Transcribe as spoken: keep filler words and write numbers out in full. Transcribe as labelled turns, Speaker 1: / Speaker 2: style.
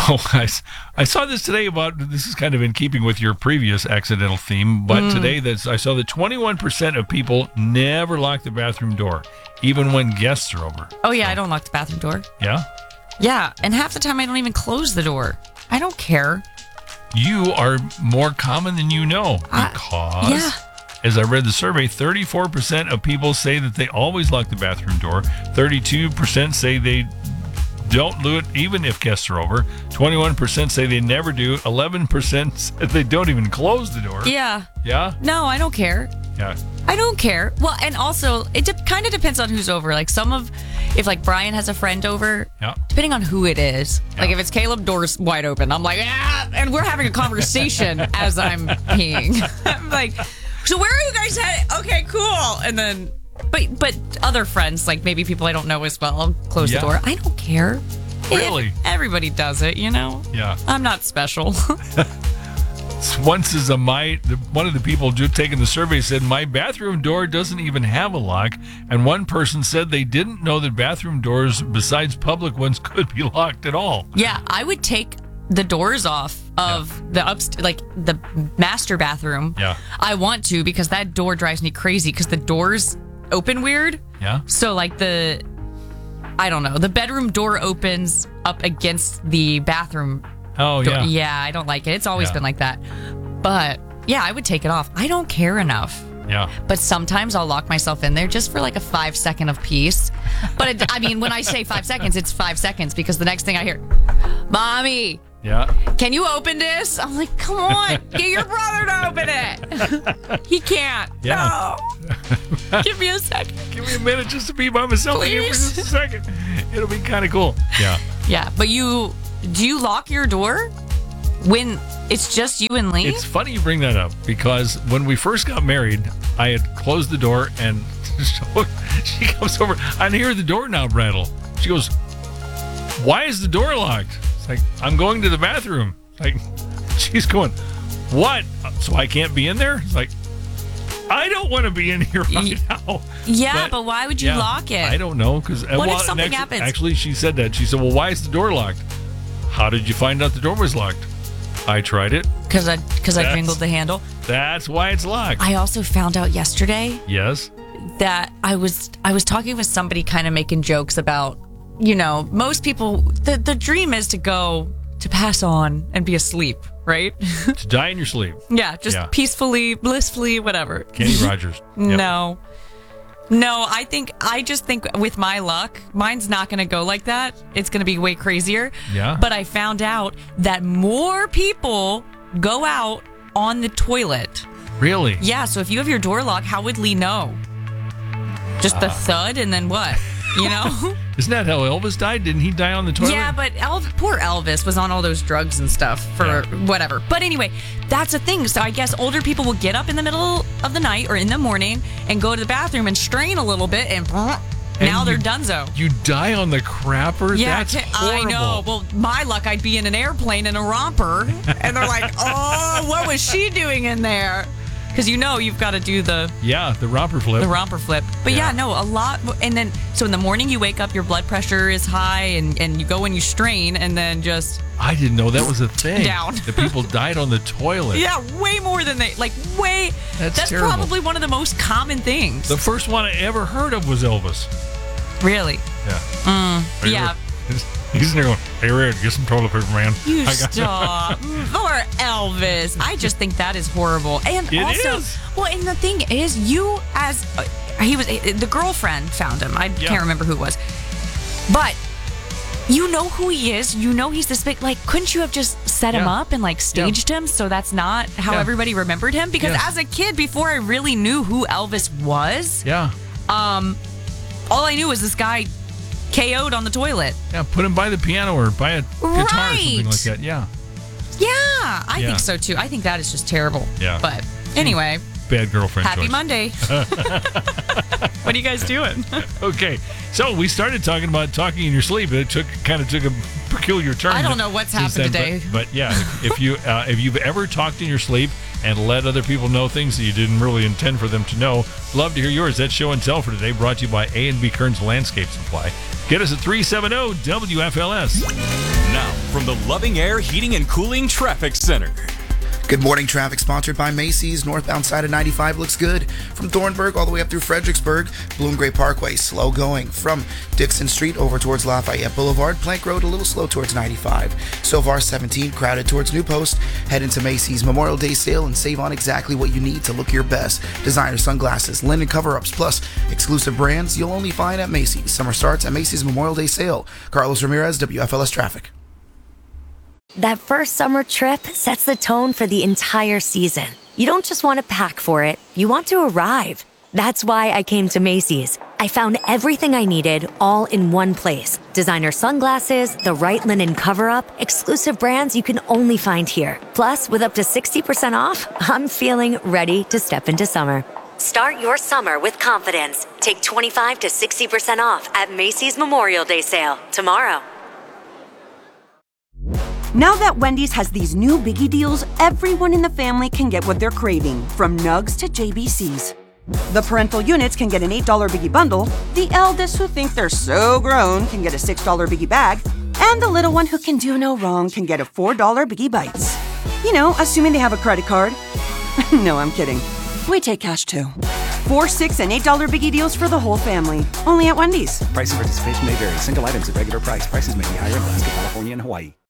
Speaker 1: So I, I saw this today about, this is kind of in keeping with your previous accidental theme, but
Speaker 2: Mm.
Speaker 1: today that's, I saw that twenty-one percent of people never lock the bathroom door, even when guests are over.
Speaker 2: Oh, yeah, I don't lock the bathroom door.
Speaker 1: Yeah?
Speaker 2: Yeah, and half the time I don't even close the door. I don't care.
Speaker 1: You are more common than you know
Speaker 2: I-
Speaker 1: because,
Speaker 2: yeah.
Speaker 1: as I read the survey, thirty-four percent of people say that they always lock the bathroom door. thirty-two percent say they don't do it even if guests are over. twenty-one percent say they never do. eleven percent say they don't even close the door.
Speaker 2: Yeah.
Speaker 1: Yeah?
Speaker 2: No, I don't care.
Speaker 1: Yeah.
Speaker 2: I don't care. Well, and also, it de- kind of depends on who's over. Like, some of, if like Brian has a friend over,
Speaker 1: Yeah.
Speaker 2: depending on who it is. Like,
Speaker 1: Yeah.
Speaker 2: if it's Caleb, door's wide open. I'm like, ah, and we're having a conversation as I'm peeing. I'm like, so where are you guys headed? Okay, cool. And then, but but other friends, like maybe people I don't know as well, I'll close
Speaker 1: Yeah.
Speaker 2: the door. I don't care.
Speaker 1: Really?
Speaker 2: If everybody does it, you know?
Speaker 1: Yeah.
Speaker 2: I'm not special.
Speaker 1: Once is a my the, one of the people ju- taking the survey said my bathroom door doesn't even have a lock, and one person said they didn't know that bathroom doors besides public ones could be locked at all.
Speaker 2: Yeah, I would take the doors off of the upst like the master bathroom.
Speaker 1: Yeah.
Speaker 2: I want to, because that door drives me crazy because the doors open weird.
Speaker 1: Yeah.
Speaker 2: So like the I don't know, the bedroom door opens up against the bathroom
Speaker 1: Oh
Speaker 2: door.
Speaker 1: yeah.
Speaker 2: Yeah, I don't like it. It's always
Speaker 1: Yeah.
Speaker 2: been like that. But yeah, I would take it off. I don't care enough.
Speaker 1: Yeah.
Speaker 2: But sometimes I'll lock myself in there just for like a five second of peace. But it, I mean, when I say five seconds, it's five seconds because the next thing I hear, Mommy,
Speaker 1: Yeah.
Speaker 2: can you open this? I'm like, come on, get your brother to open it. He can't.
Speaker 1: Yeah.
Speaker 2: No. Give me a second.
Speaker 1: Give me a minute just to be by myself here for
Speaker 2: Please.
Speaker 1: just a second. It'll be kind of cool. Yeah.
Speaker 2: Yeah, but you, do you lock your door when it's just you and Lee?
Speaker 1: It's funny you bring that up because when we first got married, I had closed the door and so she comes over. I hear the doorknob rattle. She goes, "Why is the door locked?" It's like, "I'm going to the bathroom." Like, she's going, "What? So I can't be in there?" It's like, I don't want to be in here right now.
Speaker 2: Yeah, but why would you
Speaker 1: yeah,
Speaker 2: lock it?
Speaker 1: I don't know because
Speaker 2: What if something
Speaker 1: actually,
Speaker 2: happens?
Speaker 1: Actually, she said that. She said, "Well, why is the door locked?" How did you find out the door was locked? I tried it.
Speaker 2: Because I, because I
Speaker 1: That's-
Speaker 2: jingled the handle.
Speaker 1: That's why it's locked.
Speaker 2: I also found out yesterday
Speaker 1: yes.
Speaker 2: that I was I was talking with somebody kind of making jokes about, you know, most people, the, the dream is to go to pass on and be asleep, right?
Speaker 1: To die in your sleep.
Speaker 2: Yeah, just
Speaker 1: Yeah.
Speaker 2: peacefully, blissfully, whatever.
Speaker 1: Kenny Rogers. Yep.
Speaker 2: No. No, I think, I just think with my luck, mine's not going to go like that. It's going to be way crazier.
Speaker 1: Yeah.
Speaker 2: But I found out that more people go out on the toilet.
Speaker 1: Really?
Speaker 2: Yeah, so if you have your door locked, how would Lee know? Just the thud and then what? You know?
Speaker 1: Isn't that how Elvis died? Didn't he die on the toilet?
Speaker 2: Yeah, but Elv- poor Elvis was on all those drugs and stuff for
Speaker 1: Yeah.
Speaker 2: whatever. But anyway, that's a thing. So I guess older people will get up in the middle of the night or in the morning and go to the bathroom and strain a little bit, and, now
Speaker 1: And
Speaker 2: they're
Speaker 1: you-
Speaker 2: donezo.
Speaker 1: You die on the crapper?
Speaker 2: Yeah,
Speaker 1: That's
Speaker 2: t-
Speaker 1: horrible.
Speaker 2: I know. Well, my luck, I'd be in an airplane in a romper, and they're like, "Oh, what was she doing in there?" Because you know you've got to do the
Speaker 1: Yeah, the romper flip.
Speaker 2: the romper flip. But yeah.
Speaker 1: Yeah.
Speaker 2: no, a lot. And then, so in the morning you wake up, your blood pressure is high, and, and you go and you strain, and then just,
Speaker 1: I didn't know that was a thing.
Speaker 2: Down.
Speaker 1: That people died on the toilet.
Speaker 2: yeah, way more than they, like, way.
Speaker 1: That's
Speaker 2: That's
Speaker 1: terrible.
Speaker 2: probably one of the most common things.
Speaker 1: The first one I ever heard of was Elvis.
Speaker 2: Really?
Speaker 1: Yeah. Hey,
Speaker 2: yeah.
Speaker 1: look, He's, he's in there going, "Hey, Red, get some toilet paper, man."
Speaker 2: You
Speaker 1: I got-
Speaker 2: stop. Poor Elvis. I just think that is horrible. And
Speaker 1: It
Speaker 2: also,
Speaker 1: is.
Speaker 2: well, and the thing is, you as uh, he was the girlfriend found him. I
Speaker 1: Yeah.
Speaker 2: can't remember who it was, but you know who he is. You know he's this big. Like, couldn't you have just set him
Speaker 1: Yeah.
Speaker 2: up and like staged him so that's not how
Speaker 1: Yeah.
Speaker 2: everybody remembered him? Because
Speaker 1: Yeah.
Speaker 2: as a kid, before I really knew who Elvis was,
Speaker 1: Yeah.
Speaker 2: um, all I knew was this guy K O'd on the toilet.
Speaker 1: Yeah, put him by the piano or by a guitar or something
Speaker 2: Right.
Speaker 1: like that. Yeah.
Speaker 2: Yeah, I
Speaker 1: Yeah.
Speaker 2: think so too. I think that is just terrible.
Speaker 1: Yeah.
Speaker 2: But anyway,
Speaker 1: Bad girlfriend
Speaker 2: happy
Speaker 1: choice.
Speaker 2: Monday. What are you guys doing?
Speaker 1: Okay, so we started talking about talking in your sleep. It took kind of took a peculiar turn.
Speaker 2: I don't know what's
Speaker 1: since
Speaker 2: happened
Speaker 1: then,
Speaker 2: today.
Speaker 1: but, but yeah, if, if you uh, if you've ever talked in your sleep, and let other people know things that you didn't really intend for them to know. Love to hear yours. That's Show and Tell for today, brought to you by A and B Kearns Landscape Supply. Get us at three seven zero W F L S.
Speaker 3: Now, from the Loving Air Heating and Cooling Traffic Center.
Speaker 4: Good morning, traffic sponsored by Macy's. Northbound side of ninety-five looks good. From Thornburg all the way up through Fredericksburg. Bloom Gray Parkway, slow going. From Dixon Street over towards Lafayette Boulevard. Plank Road, a little slow towards ninety-five. So far, seventeen, crowded towards New Post. Head into Macy's Memorial Day sale and save on exactly what you need to look your best. Designer sunglasses, linen cover-ups, plus exclusive brands you'll only find at Macy's. Summer starts at Macy's Memorial Day sale. Carlos Ramirez, W F L S Traffic.
Speaker 5: That first summer trip sets the tone for the entire season. You don't just want to pack for it, you want to arrive. That's why I came to Macy's. I found everything I needed all in one place. Designer sunglasses, the right linen cover-up, exclusive brands you can only find here. Plus, with up to sixty percent off, I'm feeling ready to step into summer. Start your summer with confidence. Take twenty-five to sixty percent off at Macy's Memorial Day sale tomorrow.
Speaker 6: Now that Wendy's has these new biggie deals, everyone in the family can get what they're craving, from nugs to J B Cs. The parental units can get an eight dollar biggie bundle, the eldest who think they're so grown can get a six dollar biggie bag, and the little one who can do no wrong can get a four dollar biggie bites. You know, assuming they have a credit card. No, I'm kidding. We take cash too. Four, six, and eight dollar biggie deals for the whole family. Only at Wendy's.
Speaker 7: Price and participation may vary. Single items at regular price. Prices may be higher in Alaska, California, and Hawaii.